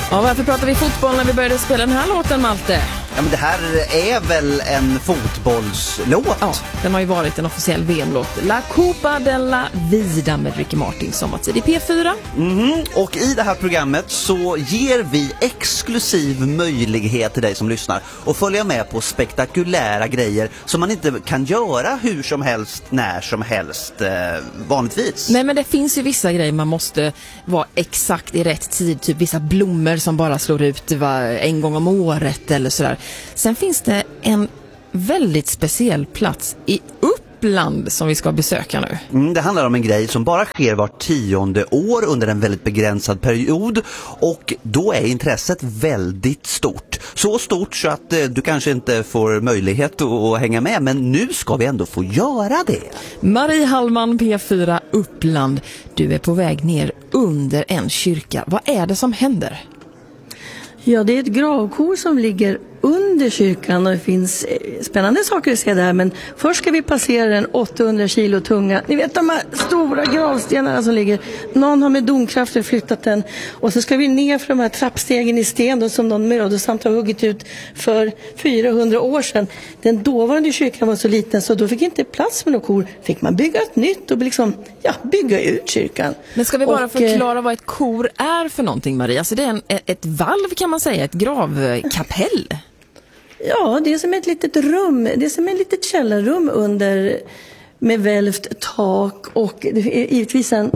Ja, varför pratar vi fotboll när vi började spela den här låten, Malte? Ja, men det här är väl en fotbollslåt? Ja, den har ju varit en officiell VM-låt. La Copa della Vida med Ricky Martin sommartid i P4. Och i det här programmet så ger vi exklusiv möjlighet till dig som lyssnar att följa med på spektakulära grejer som man inte kan göra hur som helst, när som helst, vanligtvis. Nej, men det finns ju vissa grejer man måste vara exakt i rätt tid. Typ vissa blommor som bara slår ut en gång om året eller sådär. Sen finns det en väldigt speciell plats i Uppland som vi ska besöka nu. Det handlar om en grej som bara sker var 10:e år under en väldigt begränsad period, och då är intresset väldigt stort. Så stort så att du kanske inte får möjlighet att hänga med, men nu ska vi ändå få göra det. Marie Hallman, P4 Uppland. Du är på väg ner under en kyrka. Vad är det som händer? Ja, det är ett gravkor som ligger under kyrkan och det finns spännande saker att se där. Men först ska vi passera den 800 kilo tunga. Ni vet de här stora gravstenarna som ligger. Någon har med domkrafter flyttat den. Och så ska vi ner för de här trappstegen i sten då, som någon mödosamt har huggit ut för 400 år sedan. Den dåvarande kyrkan var så liten så då fick inte plats med några kor. Fick man bygga ett nytt och bygga ut kyrkan. Men ska vi bara förklara vad ett kor är för någonting, Maria? Alltså det är ett valv, kan man säga, ett gravkapell. Ja, det är som ett litet rum. Det är som ett litet källarrum under med välvt tak, och det är givetvis en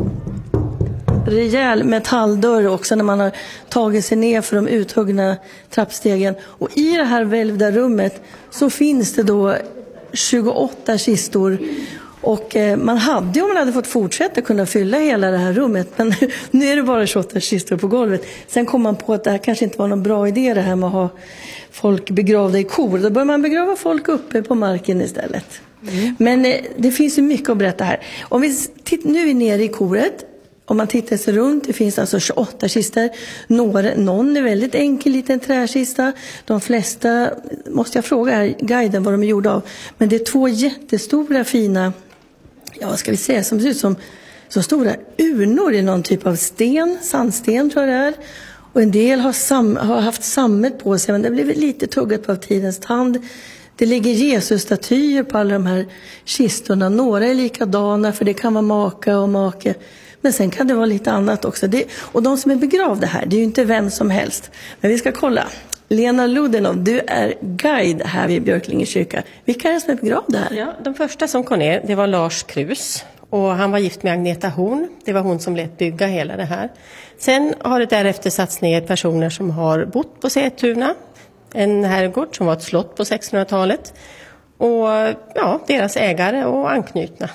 rejäl metalldörr också när man har tagit sig ner för de uthuggna trappstegen. Och i det här välvda rummet så finns det då 28 kistor. Och man hade, om man hade fått fortsätta, kunna fylla hela det här rummet. Men nu är det bara 28 kistor på golvet. Sen kom man på att det här kanske inte var någon bra idé, det här med att ha folk begravda i kor. Då bör man begrava folk uppe på marken istället. Men det finns ju mycket att berätta här. Om vi nu är vi nere i koret. Om man tittar sig runt, det finns alltså 28 kistor. Någon är väldigt enkel liten träkista. De flesta, måste jag fråga här, guiden vad de är gjorda av. Men det är 2 jättestora fina, vad ska vi säga, som ser ut som så stora urnor i någon typ av sten, sandsten tror jag det är. Och en del har haft sammet på sig, men det har blivit lite tuggat på av tidens tand. Det ligger Jesus-statyer på alla de här kistorna. Några är likadana, för det kan vara maka och make. Men sen kan det vara lite annat också. Och de som är begravda här, det är ju inte vem som helst. Men vi ska kolla. Lena Ludenov, du är guide här vid Björklinge kyrka. Vilka är det som är begravda här? Ja, de första som kom ner, det var Lars Krus. Och han var gift med Agneta Horn. Det var hon som lät bygga hela det här. Sen har det därefter satts ner personer som har bott på Sätuna. En herrgård som var ett slott på 1600-talet. Och deras ägare och anknutna.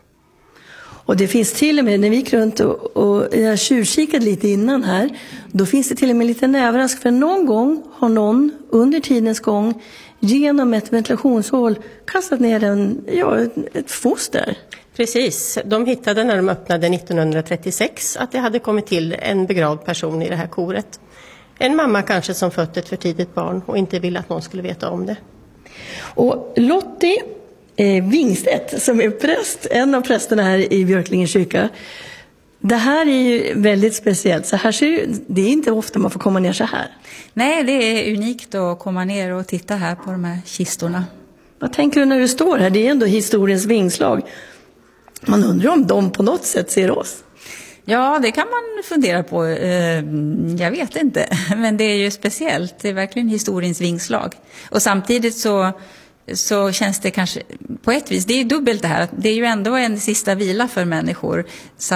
Och det finns till och med, när vi gick runt och jag tjuvkikade lite innan här, då finns det till och med lite överraskning, för någon gång har någon under tidens gång genom ett ventilationshål kastat ner ett foster. Precis, de hittade när de öppnade 1936 att det hade kommit till en begravd person i det här koret. En mamma kanske som fött ett för tidigt barn och inte ville att någon skulle veta om det. Och Lottie Wingstedt, som är präst, en av prästerna här i Björklinge kyrka. Det här är ju väldigt speciellt. Så här det är inte ofta man får komma ner så här. Nej, det är unikt att komma ner och titta här på de här kistorna. Vad tänker du när du står här? Det är ändå historiens vingslag. Man undrar om de på något sätt ser oss. Ja, det kan man fundera på. Jag vet inte, men det är ju speciellt. Det är verkligen historiens vingslag. Och samtidigt så känns det kanske på ett vis, det är dubbelt det här. Det är ju ändå en sista vila för människor. Så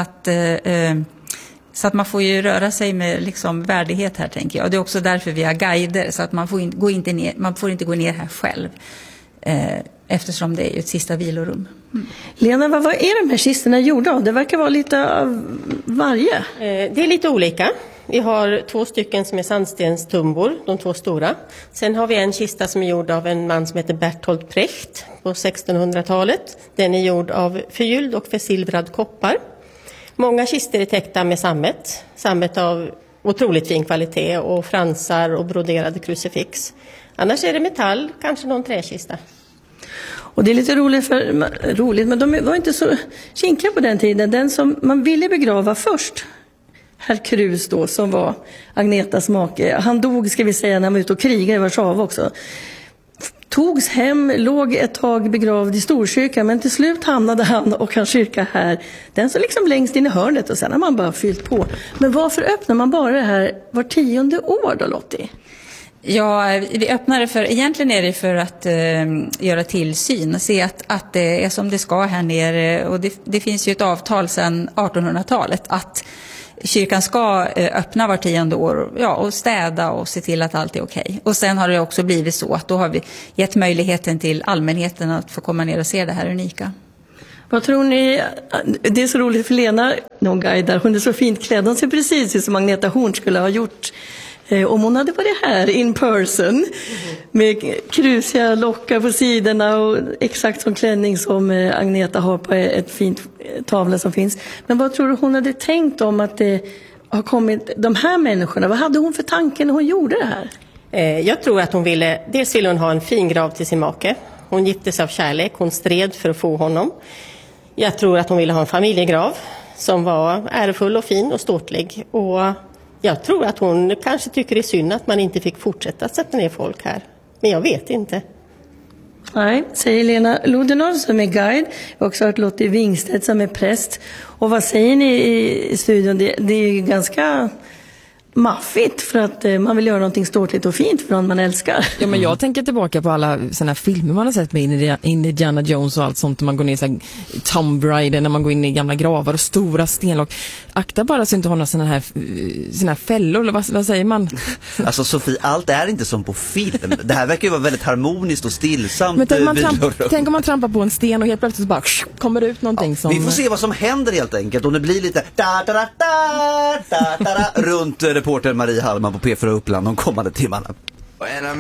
att man får ju röra sig med liksom värdighet här, tänker jag. Och det är också därför vi har guider, så att man får inte gå ner här själv. Eftersom det är ju ett sista vilorum. Lena, vad är de här kistorna gjorda av? Det verkar vara lite av varje. Det är lite olika. Vi har 2 stycken som är sandstenstumbor, de 2 stora. Sen har vi en kista som är gjord av en man som heter Bertolt Brecht på 1600-talet. Den är gjord av förgylld och försilvrad koppar. Många kistor är täckta med sammet av otroligt fin kvalitet och fransar och broderade krucifix. Annars är det metall, kanske någon träkista. Och det är lite roligt, men de var inte så kinkiga på den tiden. Den som man ville begrava först, herr Krus då, som var Agnetas make. Han dog, ska vi säga, när han var ute och krigade i Warszawa också. Togs hem, låg ett tag begravd i Storkyrkan, men till slut hamnade han och hans kyrka här. Den så liksom längst in i hörnet, och sen har man bara fyllt på. Men varför öppnar man bara det här var 10:e år då, Lottie? Ja, vi öppnar det egentligen är det för att göra tillsyn och se att det är som det ska här nere. Och det finns ju ett avtal sedan 1800-talet att kyrkan ska öppna var 10:e år, ja, och städa och se till att allt är okej. Och sen har det också blivit så att då har vi gett möjligheten till allmänheten att få komma ner och se det här unika. Vad tror ni? Det är så roligt för Lena, någon guide, hon är så fint klädd. Hon ser precis ut som Agneta Horn skulle ha gjort om hon hade varit här in person, med krusiga lockar på sidorna och exakt som klänning som Agneta har på ett fint tavla som finns. Men vad tror du hon hade tänkt om att det har kommit de här människorna? Vad hade hon för tanke när hon gjorde det här? Jag tror att hon ville ha en fin grav till sin make. Hon gifte sig av kärlek, hon stred för att få honom. Jag tror att hon ville ha en familjegrav som var ärefull och fin och ståtlig. Och jag tror att hon kanske tycker det är synd att man inte fick fortsätta att sätta ner folk här. Men jag vet inte. Nej, säger Lena Lodenov som är guide. Jag har också hört Lottie Wingstedt som är präst. Och vad säger ni i studion? Det är ju ganska maffigt för att man vill göra någonting ståtligt och fint för någon man älskar. Ja, men jag tänker tillbaka på alla såna här filmer man har sett med Indiana Jones och allt sånt. Man går ner i Tomb Raider, när man går in i gamla gravar och stora stenlock. Akta bara så inte har några såna här fällor, eller vad säger man? Alltså Sofie, allt är inte som på film. Det här verkar ju vara väldigt harmoniskt och stillsamt. Men tänk om man trampar på en sten och helt plötsligt så bara kommer det ut någonting som... Vi får se vad som händer helt enkelt. Om det blir lite runt reporter Marie Hallman på P4 Uppland de kommande timmarna.